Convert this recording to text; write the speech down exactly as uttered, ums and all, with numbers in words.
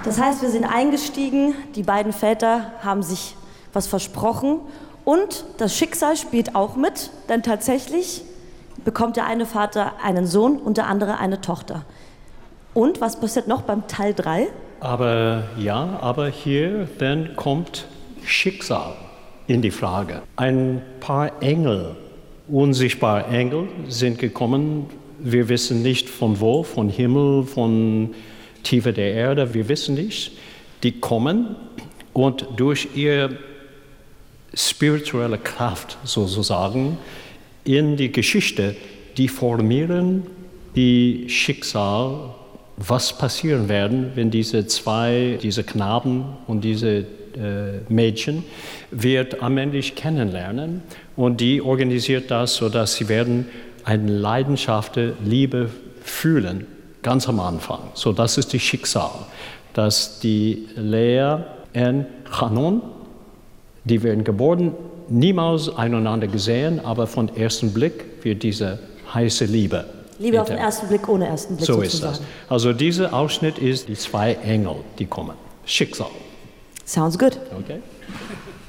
Das heißt, wir sind eingestiegen, die beiden Väter haben sich was versprochen und das Schicksal spielt auch mit, denn tatsächlich bekommt der eine Vater einen Sohn und der andere eine Tochter. Und was passiert noch beim Teil drei? Aber ja, aber hier dann kommt Schicksal in die Frage. Ein paar Engel, unsichtbare Engel sind gekommen. Wir wissen nicht von wo, von Himmel, von Tiefe der Erde, wir wissen nicht. Die kommen und durch ihre spirituelle Kraft sozusagen in die Geschichte, die formieren die Schicksal, was passieren werden, wenn diese zwei, diese Knaben und diese äh, Mädchen wird allmählich kennenlernen und die organisiert das, sodass sie werden eine Leidenschaft, Liebe fühlen, ganz am Anfang. So, das ist die Schicksal, dass die Lea und Hanon, die werden geboren, niemals einander gesehen, aber von ersten Blick wird diese heiße Liebe. Liebe auf den ersten Blick, ohne ersten Blick so sozusagen. ist das. Also dieser Ausschnitt ist die zwei Engel, die kommen. Schicksal. Sounds good. Okay.